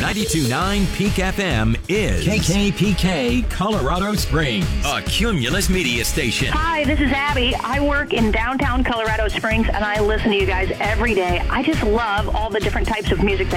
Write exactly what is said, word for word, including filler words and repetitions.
ninety-two point nine Peak F M is K K P K Colorado Springs, a Cumulus media station. Hi, this is Abby. I work in downtown Colorado Springs, and I listen to you guys every day. I just love all the different types of music that